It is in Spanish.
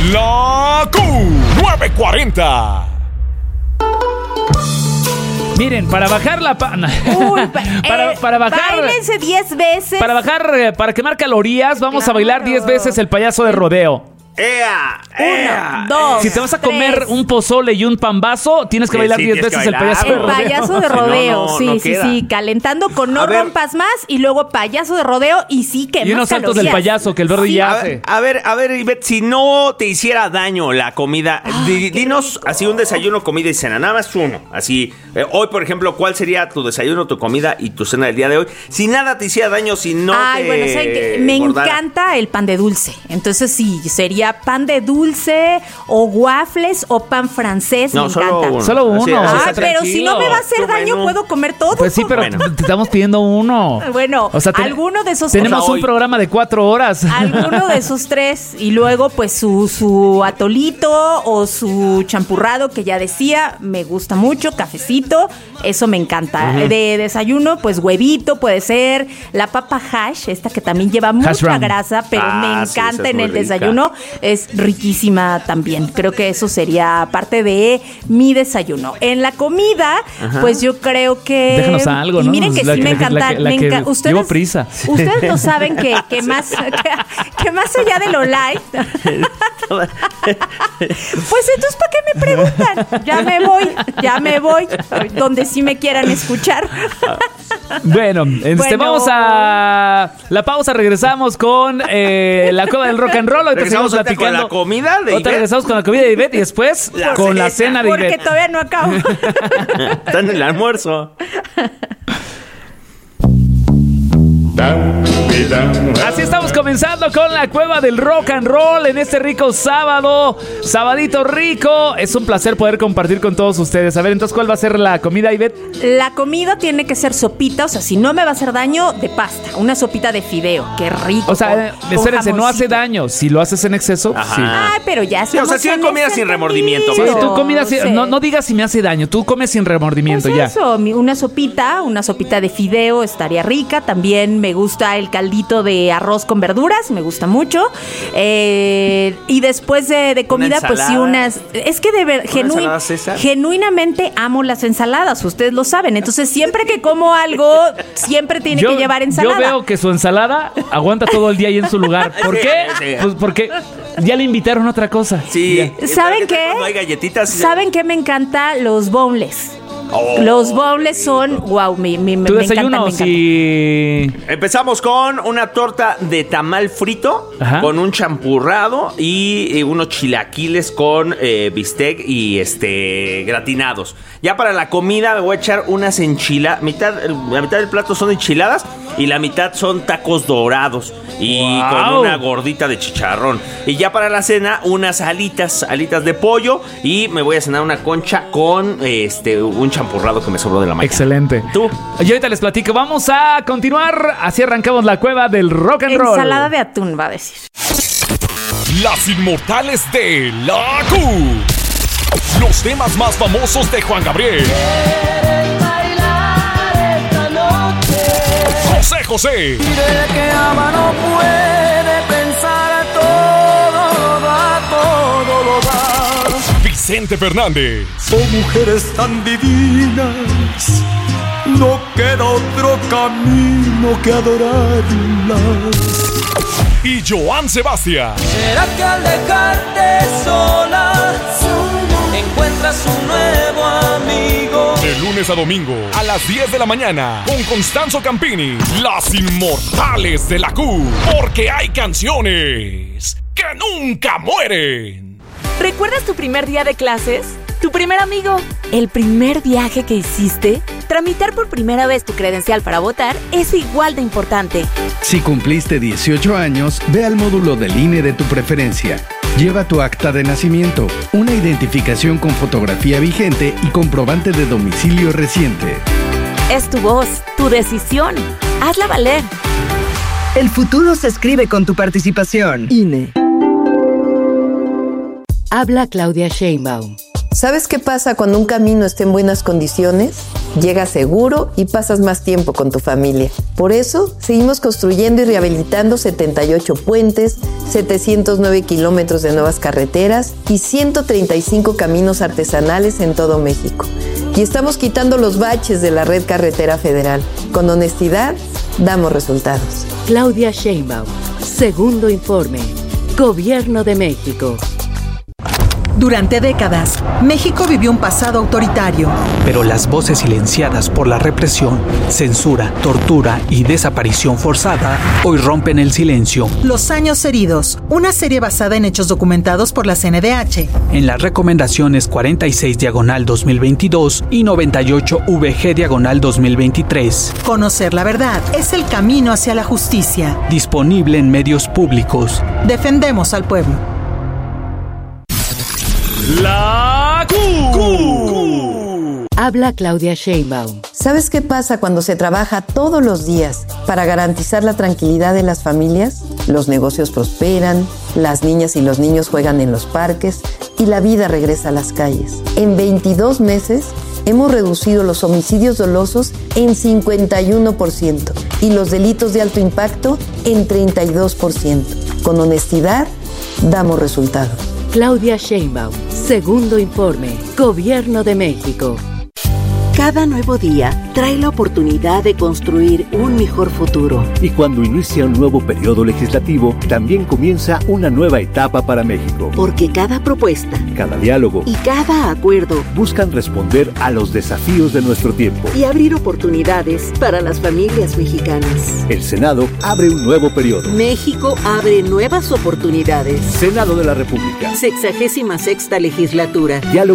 La Q940. Miren, para bajar la... para bajar... Báilense 10 veces. Para bajar, para quemar calorías, vamos a bailar 10 veces el payaso de rodeo. ¡Ea! 1, 2, Si te vas a comer un pozole y un pambazo, tienes que bailar 10 veces el payaso de el rodeo. payaso de rodeo, sí. Calentando con no rompas más y luego payaso de rodeo y sí quemas Y unos saltos del payaso que el verde ya hace. A ver, Ivette, si no te hiciera daño la comida, dinos así un desayuno, comida y cena, nada más uno. Así, hoy, por ejemplo, ¿cuál sería tu desayuno, tu comida y tu cena del día de hoy? Si nada te hiciera daño, si no bueno, ¿saben qué? Me encanta el pan de dulce. Entonces sí, sería pan de dulce o waffles o pan francés. No, me encanta. Solo uno. Pero si no me va a hacer daño, puedo comer todo. Pues sí, pero te estamos pidiendo uno. Bueno, o sea, alguno de esos tenemos un programa de 4 horas. Alguno de esos 3. Y luego, pues, su atolito o su champurrado, que ya decía, me gusta mucho, cafecito, eso me encanta. De desayuno, pues, huevito, puede ser. La papa hash, esta que también lleva mucha grasa, pero me encanta en el desayuno. Es riquísima también. Creo que eso sería parte de mi desayuno. En la comida, pues yo creo que... Déjanos algo, y ¿no? miren que sí me encanta. Ustedes, llevo prisa. Ustedes no saben que más allá de lo light. Pues entonces, ¿para qué me preguntan? Ya me voy. Donde sí me quieran escuchar. Bueno, vamos a la pausa. Regresamos con la cueva del rock and roll. Ahorita seguimos platicando con la comida de Ivette. Regresamos con la comida de Ivette y después con la cena de Ivette. Porque todavía no acabo. Está en el almuerzo. Así estamos comenzando con la cueva del rock and roll en este rico sábado, sabadito rico. Es un placer poder compartir con todos ustedes. A ver, entonces, ¿cuál va a ser la comida, Ivette? La comida tiene que ser sopita, o sea, si no me va a hacer daño, de pasta, una sopita de fideo, qué rico. O sea, espérense, no hace daño. Si lo haces en exceso, sí. Ay, pero ya sí, o sea, si hay comida sin remordimiento. Sí, tú comida no digas si me hace daño, tú comes sin remordimiento, pues ya. Eso, una sopita de fideo estaría rica. También me gusta el caldito de arroz con verduras, me gusta mucho. Y después de comida, pues sí, es que genuinamente amo las ensaladas, ustedes lo saben. Entonces, siempre que como algo, siempre tiene que llevar ensalada. Yo veo que su ensalada aguanta todo el día ahí en su lugar. ¿Por qué? Pues porque ya le invitaron a otra cosa. Sí. ¿Saben qué? No hay galletitas. ¿Saben qué me encanta? Los boneless. Los bowls son wow, me desayuno, encanta. Sí. Empezamos con una torta de tamal frito. Ajá. Con un champurrado y unos chilaquiles con bistec y gratinados. Ya para la comida me voy a echar unas enchiladas. La mitad del plato son enchiladas y la mitad son tacos dorados y con una gordita de chicharrón. Y ya para la cena unas alitas de pollo y me voy a cenar una concha con un champurrado que me sobró de la mañana. Excelente. ¿Tú? Y ahorita les platico. Vamos a continuar. Así arrancamos la cueva del rock and roll. Ensalada de atún, va a decir. Las inmortales de la Q. Los temas más famosos de Juan Gabriel. José José. Mire que ama no puede pensar, todo lo da. Vicente Fernández. Son mujeres tan divinas, no queda otro camino que adorarlas. Y Joan Sebastián. ¿Será que al dejarte sola encuentras un nuevo amigo? De lunes a domingo a las 10 de la mañana con Constanzo Campini. Las inmortales de la Q. Porque hay canciones que nunca mueren. ¿Recuerdas tu primer día de clases? ¿Tu primer amigo? ¿El primer viaje que hiciste? Tramitar por primera vez tu credencial para votar es igual de importante. Si cumpliste 18 años, ve al módulo del INE de tu preferencia. Lleva tu acta de nacimiento, una identificación con fotografía vigente y comprobante de domicilio reciente. Es tu voz, tu decisión. Hazla valer. El futuro se escribe con tu participación. INE. Habla Claudia Sheinbaum. ¿Sabes qué pasa cuando un camino está en buenas condiciones? Llegas seguro y pasas más tiempo con tu familia. Por eso, seguimos construyendo y rehabilitando 78 puentes, 709 kilómetros de nuevas carreteras y 135 caminos artesanales en todo México. Y estamos quitando los baches de la red carretera federal. Con honestidad, damos resultados. Claudia Sheinbaum, segundo informe. Gobierno de México. Durante décadas, México vivió un pasado autoritario. Pero las voces silenciadas por la represión, censura, tortura y desaparición forzada hoy rompen el silencio. Los años heridos, una serie basada en hechos documentados por la CNDH. En las recomendaciones 46/2022 y 98/VG/2023. Conocer la verdad es el camino hacia la justicia. Disponible en medios públicos. Defendemos al pueblo. La Q. Habla Claudia Sheinbaum. ¿Sabes qué pasa cuando se trabaja todos los días para garantizar la tranquilidad de las familias? Los negocios prosperan, las niñas y los niños juegan en los parques y la vida regresa a las calles. En 22 meses hemos reducido los homicidios dolosos en 51% y los delitos de alto impacto en 32%. Con honestidad, damos resultados. Claudia Sheinbaum, segundo informe. Gobierno de México. Cada nuevo día trae la oportunidad de construir un mejor futuro. Y cuando inicia un nuevo periodo legislativo, también comienza una nueva etapa para México. Porque cada propuesta, cada diálogo y cada acuerdo buscan responder a los desafíos de nuestro tiempo y abrir oportunidades para las familias mexicanas. El Senado abre un nuevo periodo. México abre nuevas oportunidades. Senado de la República. 66ª legislatura. Diálogo